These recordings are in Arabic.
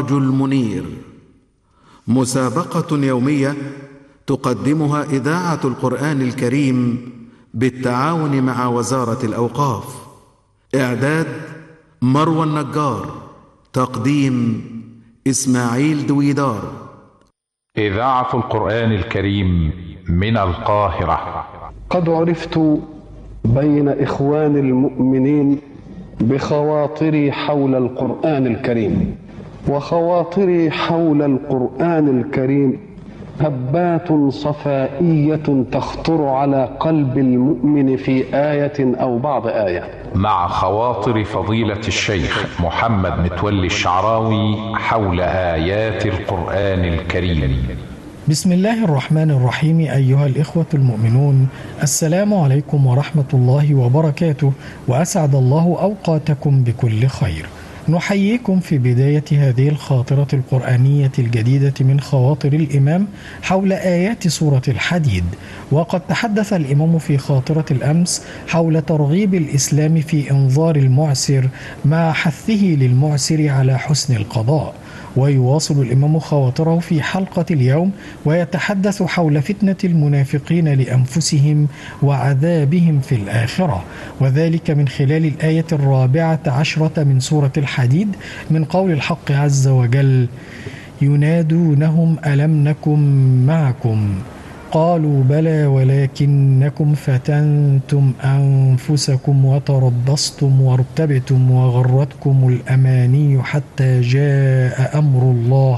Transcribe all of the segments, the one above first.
السراج المنير، مسابقة يومية تقدمها إذاعة القرآن الكريم بالتعاون مع وزارة الأوقاف. إعداد مروى النجار، تقديم إسماعيل دويدار. إذاعة القرآن الكريم من القاهرة. قد عرفت بين إخوان المؤمنين بخواطري حول القرآن الكريم، وخواطري حول القرآن الكريم هبات صفائية تخطر على قلب المؤمن في آية أو بعض آية. مع خواطر فضيلة الشيخ محمد متولي الشعراوي حول آيات القرآن الكريم. بسم الله الرحمن الرحيم. أيها الإخوة المؤمنون، السلام عليكم ورحمة الله وبركاته، وأسعد الله أوقاتكم بكل خير. نحييكم في بداية هذه الخاطرة القرآنية الجديدة من خواطر الإمام حول آيات سورة الحديد. وقد تحدث الإمام في خاطرة الأمس حول ترغيب الإسلام في إنظار المعسر مع حثه للمعسر على حسن القضاء. ويواصل الإمام خواطره في حلقة اليوم ويتحدث حول فتنة المنافقين لأنفسهم وعذابهم في الآخرة، وذلك من خلال الآية 14 من سورة الحديد من قول الحق عز وجل: ينادونهم ألم نكن معكم قالوا بلى ولكنكم فتنتم أنفسكم وتربصتم وارتبتم وغرتكم الأماني حتى جاء أمر الله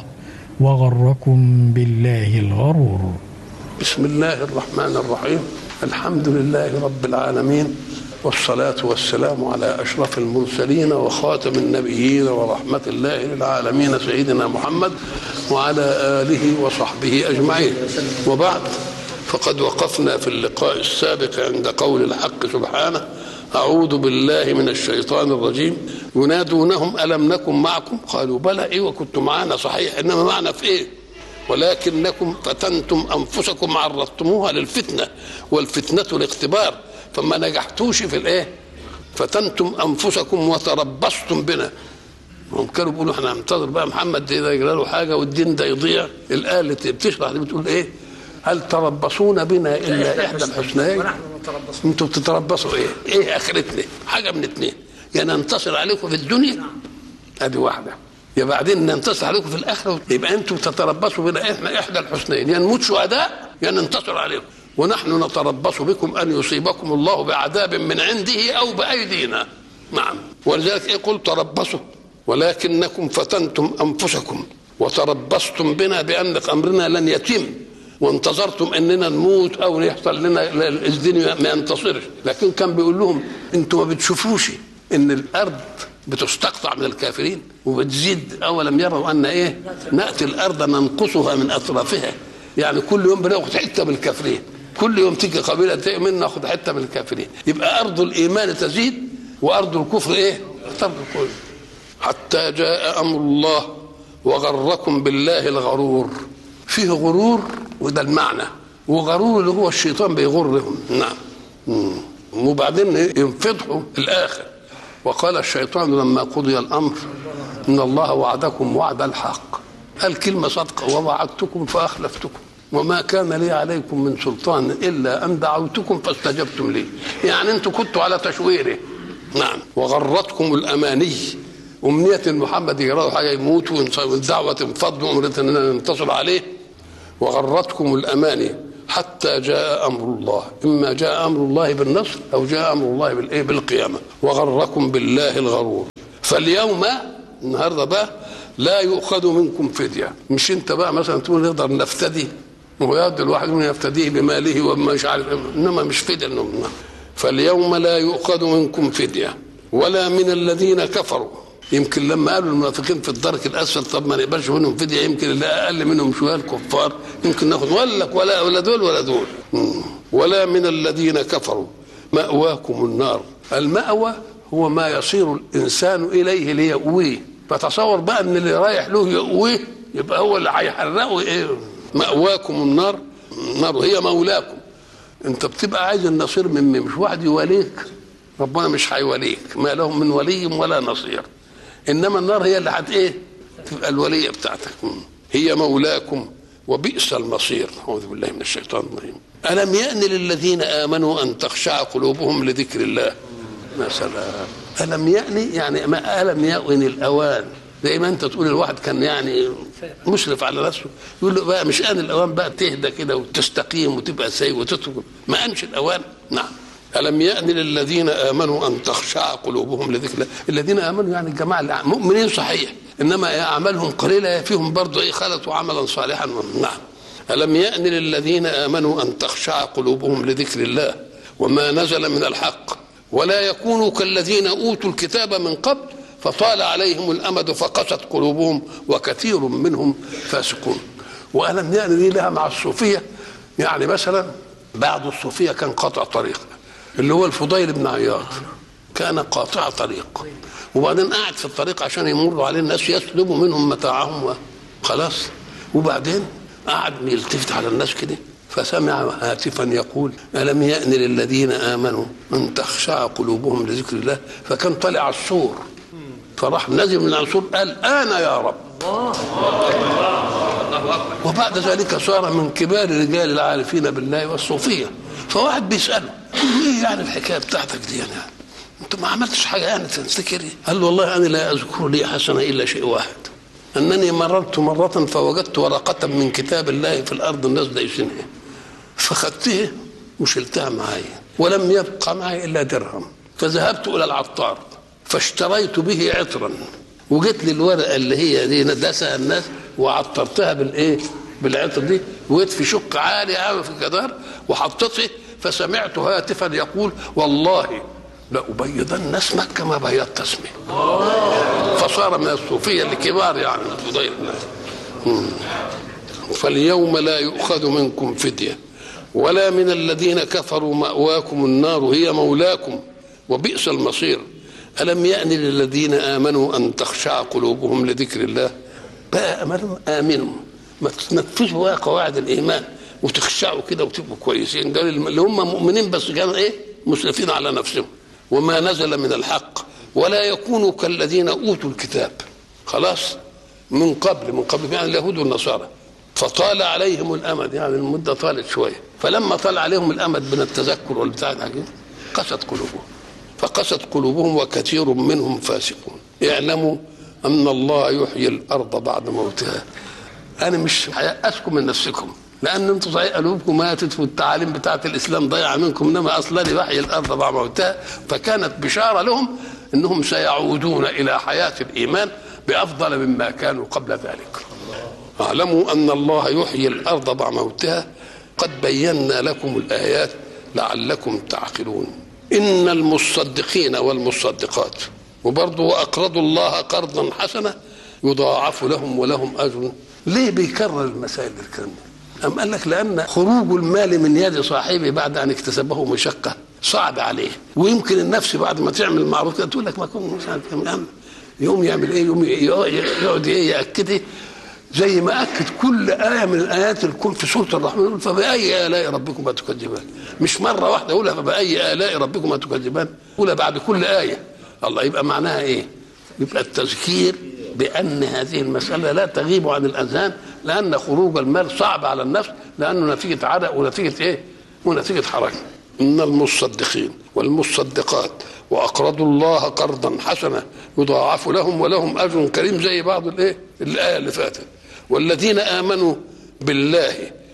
وغركم بالله الغرور. بسم الله الرحمن الرحيم. الحمد لله رب العالمين، والصلاة والسلام على أشرف المرسلين وخاتم النبيين ورحمة الله للعالمين سيدنا محمد وعلى آله وصحبه أجمعين. وبعد، فقد وقفنا في اللقاء السابق عند قول الحق سبحانه: أعوذ بالله من الشيطان الرجيم. ينادونهم ألم نكن معكم قالوا بلى، إيه وكنتم معنا صحيح، إنما معنا في إيه؟ ولكنكم فتنتم أنفسكم، عرضتموها للفتنة، والفتنة الاختبار، فما نجحتوش في الإيه؟ فتنتم أنفسكم وتربصتم بنا. هم كانوا بيقولوا احنا هننتظر بقى محمد ده يجرى له حاجة والدين ده يضيع. الآية اللي بتشرح دي بتقول إيه؟ هل تربصون بنا إلا إحدى الحسنيين؟ انتوا بتتربصوا إيه؟ إيه آخرتنا؟ حاجة من اتنين: يا ننتصر عليكم في الدنيا، أدي واحدة، يا بعدين ننتصر عليكم في الآخرة. يبقى أنتوا تتربصوا بنا إحنا إحدى الحسنيين، يا نموت شهداء يا ننتصر عليكم. ونحن نتربص بكم أن يصيبكم الله بعذاب من عنده أو بأيدينا. نعم. ولذلك إيه؟ قل تربصوا ولكنكم فتنتم أنفسكم وتربصتم بنا بأن أمرنا لن يتم، وانتظرتم أننا نموت أو يحصل لنا الدين ما ينتصرش. لكن كان بيقول لهم: أنتم ما بتشوفوش إن الأرض بتستقطع من الكافرين وبتزيد؟ أولم يروا أن إيه؟ نأتي الأرض ننقصها من أطرافها. يعني كل يوم بناخد حتة من الكافرين، كل يوم تيجي قبيلة تؤمن ناخد حتة من الكافرين. يبقى أرض الإيمان تزيد وأرض الكفر إيه؟ ترضى. حتى جاء أمر الله وغركم بالله الغرور. فيه غرور وده المعنى، وغرور اللي هو الشيطان بيغرهم. نعم. وبعدين ينفضحوا الآخر. وقال الشيطان لما قضي الأمر إن الله وعدكم وعد الحق. قال كلمة صدقة: ووعدتكم فأخلفتكم وما كان لي عليكم من سلطان إلا أن دعوتكم فاستجبتم لي. يعني أنتم كنتوا على تشويره. نعم. وغرتكم الأماني، أمنية محمد يرى حاجة يموت والدعوة تنفض وأمرية أننا ننتصر عليه. وغرتكم الأماني حتى جاء أمر الله، إما جاء أمر الله بالنصر أو جاء أمر الله بالقيامة. وغركم بالله الغرور. فاليوم النهاردة بقى لا يؤخذ منكم فدية. مش انت بقى مثلا تقول نقدر نفتدي، ويقعد الواحد من يفتديه بماله وما مش عارف، انما مش فدية. فاليوم لا يؤخذ منكم فدية ولا من الذين كفروا. يمكن لما قالوا المنافقين في الدرك الاسفل طب ما نقبلش منهم فدية، يمكن اللي اقل منهم شويه الكفار يمكن ناخد، ولا دول ولا دول. ولا من الذين كفروا مأواكم النار. المأوى هو ما يصير الانسان اليه ليأويه. فتصور بقى ان اللي رايح له يأويه يبقى هو اللي هيحرقه. ايه؟ مأواكم النار. النار هي مولاكم. انت بتبقى عايز النصير من مين؟ مش واحد يوليك، ربنا مش هيوليك، ما لهم من ولي ولا نصير. انما النار هي اللي ايه؟ تبقى الولية بتاعتك. هي مولاكم وبئس المصير. أعوذ بالله من الشيطان الرجيم. ألم يأن للذين آمنوا أن تخشع قلوبهم لذكر الله. مثلا ألم يأن يعني ما ألم يأن الأوان، زي ما أنت تقول الواحد كان يعني مشرف على نفسه يقول له بقى مش آن الأوان بقى تهدى كده وتستقيم وتبقى سيء وتترك، ما أنش الأوان. نعم. ألم يأن للذين آمنوا أن تخشع قلوبهم لذكر الله. الذين آمنوا يعني الجماعة المؤمنين صحيح، إنما أعمالهم قليلة فيهم برضو خلطوا عملا صالحا. نعم. ألم يأن للذين آمنوا أن تخشع قلوبهم لذكر الله وما نزل من الحق ولا يكونوا كالذين أوتوا الكتاب من قبل فطال عليهم الأمد فقست قلوبهم وكثير منهم فاسقون. وألم يأن دي لها مع الصوفية، يعني مثلا بعض الصوفية كان قاطع طريق، اللي هو الفضيل بن عياض كان قاطع طريق، وبعدين قاعد في الطريق عشان يمروا عليه الناس يسلبوا منهم متاعهم خلاص، وبعدين قعد يلتفت على الناس كده فسمع هاتفا يقول ألم يأن للذين آمنوا أن تخشع قلوبهم لذكر الله، فكان طلع على السور فراح نزل من السور قال أنا يا رب. وبعد ذلك صار من كبار رجال العارفين بالله والصوفية. فواحد بيسأله ايه يعني الحكاية بتاعتك دي يعني انت ما عملتش حاجة يعني تفتكري؟ قال له والله أنا لا أذكر لي حسنة إلا شيء واحد، أنني مررت مرة فوجدت ورقة من كتاب الله في الأرض الناس دايسينها فخدتها وشلتها معايا ولم يبقى معي إلا درهم، فذهبت إلى العطار فاشتريت به عطرا وجت لي الورقة اللي هي دي ندسها الناس وعطرتها بالإيه؟ بالعطر دي، وجيت في شق عالي قوي في الجدار وحطيته فسمعت هاتفا يقول والله لأبيضن اسمك كما بيضت اسمي. فصار من الصوفية الكبار يعني فضيل الناس. فاليوم لا يؤخذ منكم فدية ولا من الذين كفروا مأواكم النار هي مولاكم وبئس المصير. ألم يأن للذين آمنوا أن تخشع قلوبهم لذكر الله. بقى آمنوا ما تنفذوا قواعد الإيمان وتخشعوا كده وتبقوا كويسين، ده اللي هم مؤمنين بس كانوا إيه مسرفين على نفسهم. وما نزل من الحق ولا يكونوا كالذين أوتوا الكتاب خلاص من قبل يعني اليهود والنصارى فطال عليهم الأمد، يعني المدة طالت شوية، فلما طال عليهم الأمد من التذكر والبتاع الحاجات قست قلوبهم فقست قلوبهم وكثير منهم فاسقون. اعلموا أن الله يحيي الأرض بعد موتها. أنا مش هيأسكم من نفسكم لأن أنتم صحيح قلوبكم ماتت والتعاليم بتاعة الإسلام ضيعة منكم، إنما أصلا يحيي الأرض بعد موتها، فكانت بشارة لهم أنهم سيعودون إلى حياة الإيمان بأفضل مما كانوا قبل ذلك. اعلموا أن الله يحيي الأرض بعد موتها قد بينا لكم الآيات لعلكم تعقلون. إن المصدقين والمصدقات وبرضه وأقرضوا الله قرضا حسنا يضاعف لهم ولهم أجر. ليه بيكرر المسائل الكلام ده؟ أم قال لك لأن خروج المال من يد صاحبه بعد أن اكتسبه مشقة صعب عليه، ويمكن النفس بعد ما تعمل معروف كده تقول لك ما كنت مش عارف يوم يعمل إيه، يوم يقعد إيه يأكد زي ما أكد كل آية من الآيات الكون في سورة الرحمن يقول فبأي آلاء ربكما تكذبان. مش مرة واحدة يقولها فبأي آلاء ربكما تكذبان، يقولها بعد كل آية. الله يبقى معناها إيه؟ يبقى التذكير بأن هذه المسألة لا تغيب عن الأذهان، لأن خروج المال صعب على النفس لأنه نتيجة عرق ونتيجة إيه؟ ونتيجة حركة. إن المصدقين والمصدقات وأقرضوا الله قرضا حسنا يضاعف لهم ولهم أجر كريم زي بعض الإيه؟ الآية اللي فاتت. والذين آمنوا بالله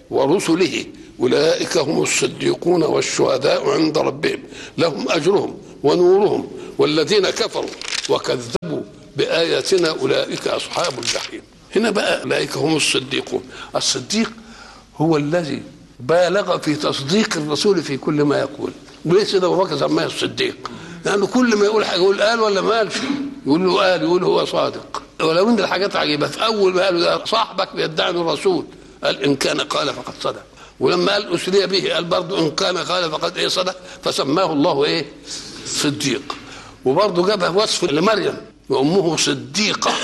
ورسله أولئك هم الصديقون والشهداء عند ربهم لهم أجرهم ونورهم والذين كفروا وكذبوا بآياتنا أولئك أصحاب الجحيم. هنا بقى أولئك هم الصديقون. الصديق هو الذي بالغ في تصديق الرسول في كل ما يقول. وليه سيدنا أبو بكر سماه الصديق؟ لأنه كل ما يقول حاجة يقول قال ولا ما قالش، يقول له قال، يقول هو صادق. ولو ان الحاجات عجيبه في اول ما قالوا ده صاحبك بيدعي الرسول قال ان كان قال فقد صدق، ولما قال اسري به قال برضه ان كان قال فقد ايه صدق، فسماه الله ايه صديق. وبرضه جابها وصف لمريم وامه صديقه.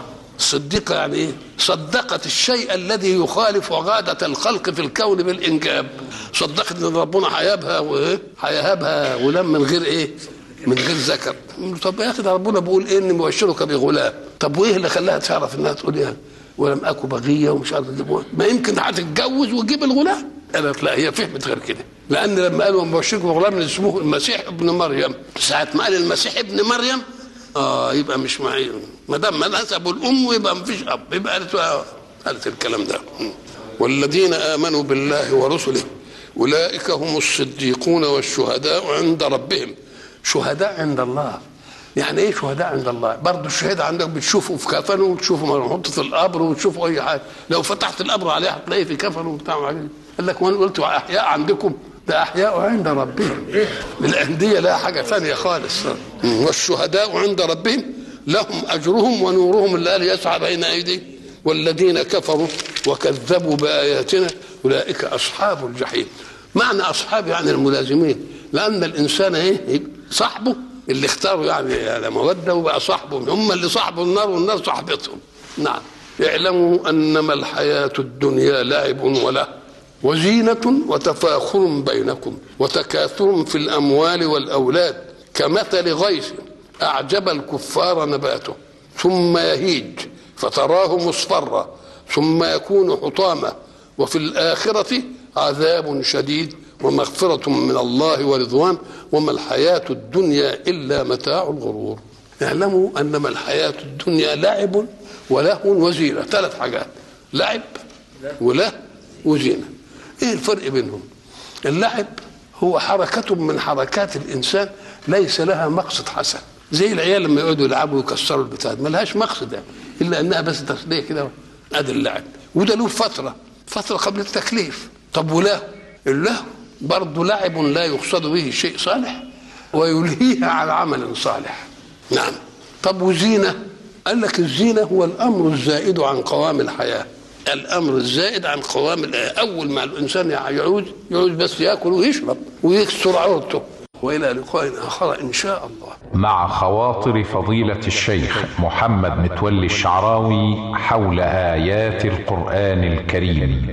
صديقه يعني ايه؟ صدقت الشيء الذي يخالف عاده الخلق في الكون بالانجاب. صدقت ان ربنا هيهبها ولم من غير ايه؟ من غير ذكر. طب يا اخي ده ربنا بيقول ايه؟ اني مبشرك بغلام. طب وايه اللي خلاها تعرف انها تقول ايه ولم اكن بغيه ومش عارف ما يمكن هتتجوز وتجيب الغلام؟ قالت لا، هي فهمت غير كده. لان لما قالوا مبشركم بغلام اسمه المسيح ابن مريم، ساعه ما قال المسيح ابن مريم يبقى مش معين، ما دام نسبوا الام يبقى ما فيش اب، يبقى قالت الكلام ده. والذين امنوا بالله ورسله اولئك هم الصديقون والشهداء عند ربهم. شهداء عند الله، يعني ايه شهداء عند الله؟ برضه الشهيد عندك بتشوفه في كفنه وتشوفه مربوط في القبر وتشوفه اي حاجه، لو فتحت القبر عليه هتلاقيه في كفنه وبتاع. قال لك وانا قلت احياء عندكم، ده احياء عند ربهم. الانديه لا حاجه ثانيه خالص. والشهداء عند ربهم لهم اجرهم ونورهم اللي قال يسعى بين ايديهم والذين كفروا وكذبوا باياتنا اولئك اصحاب الجحيم. معنى اصحاب يعني الملازمين، لان الانسان ايه صاحبه اللي اختاروا يعني موده وبقى صاحبه، هم اللي صاحبوا النار والنار صاحبتهم. نعم. اعلموا انما الحياه الدنيا لعب وله وزينه وتفاخر بينكم وتكاثر في الاموال والاولاد كمثل غيث اعجب الكفار نباته ثم يهيج فتراه مصفرا ثم يكون حطاما وفي الاخره عذاب شديد ومغفرة من الله ورضوان وما الحياة الدنيا إلا متاع الغرور. اعلموا أنما الحياة الدنيا لعب ولهو وزينة، 3 حاجات: لعب وله وزينة. إيه الفرق بينهم؟ اللعب هو حركة من حركات الإنسان ليس لها مقصد حسن، زي العيال لما يقعدوا يلعبوا ويكسروا البتاع، ما لهاش مقصد يعني إلا أنها بس تسلية كده. أدي اللعب، وده له فترة قبل التكليف. طب وله؟ اللهو برضه لعب لا يقصد به شيء صالح ويلهيها على عمل صالح. نعم. طب وزينة؟ قال لك الزينة هو الأمر الزائد عن قوام الحياة، الأمر الزائد عن قوام الحياة. أول ما الإنسان يعوز بس يأكل ويشرب ويكسر عورته. وإلى لقاء آخر إن شاء الله. مع خواطر فضيلة الشيخ محمد متولي الشعراوي حول آيات القرآن الكريم.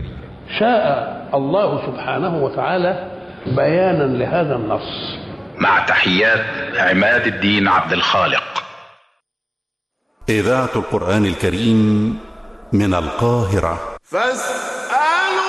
شاء الله سبحانه وتعالى بيانا لهذا النص. مع تحيات عماد الدين عبد الخالق. إذاعة القرآن الكريم من القاهرة.